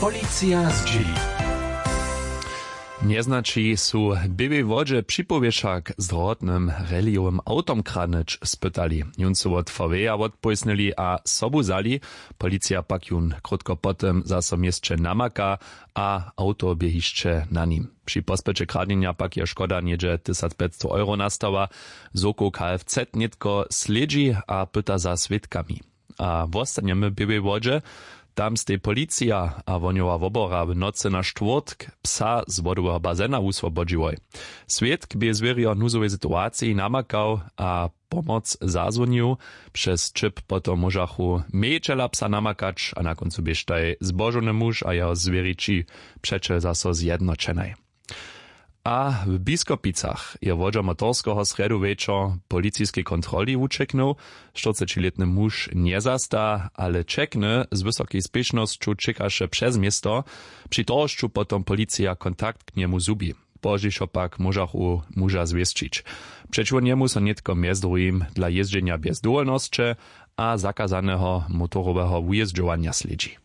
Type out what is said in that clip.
Policja zdźeli. Nieznači su běwej wodźe připowieszak z drotnym reliowym autom kradnyć spytali. Jun su od VW odpojsnili a sobu zali. Policja pak jun krótko potem zaso miestče namaka a auto biehišće na nim. Przy pospecie kradnienia pak je škoda niedzie 1500 euro nastała. Zoko KFZ nitko sledzi a pyta za svědkami. A wostanjemy běwej wodźe tam stej policja a wonjowa wobora w nocy na štvrtk psa z wodowego bazena uswobodziłoj. Svědk by zwierio nuzowej sytuacji namakał a pomoc zazwonił. Przez čip potom możachu mejčela psa namakać, a na koncu bieżtaj zbożony muž a jeho zwieriči przeče zaso zjednoczenej. A w Biskopicach je wodža motorskiego sredu večer policijskiej kontroli uczeknął. 40-letny muž nie zasta, ale czekny z wysokiej spiesznością czekaše przez miasto. Przy tożczu potom policja kontakt k niemu zubi. Pożiszo pak możachu muža zwieszczyć. Przeciw niemu są nitko miezdruim dla jeżdżenia bez dowolności a zakazanego motorowego wyjeżdżowania sledzi.